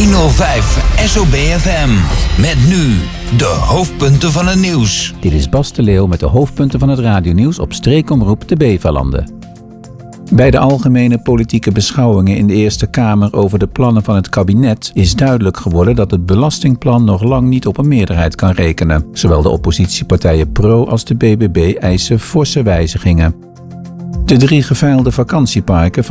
105 SOB-FM. Met nu de hoofdpunten van het nieuws. Dit is Bas de Leeuw met de hoofdpunten van het radionieuws op streekomroep de Bevalanden. Bij de algemene politieke beschouwingen in de Eerste Kamer over de plannen van het kabinet is duidelijk geworden dat het belastingplan nog lang niet op een meerderheid kan rekenen. Zowel de oppositiepartijen PRO als de BBB eisen forse wijzigingen. De 3 geveiligde vakantieparken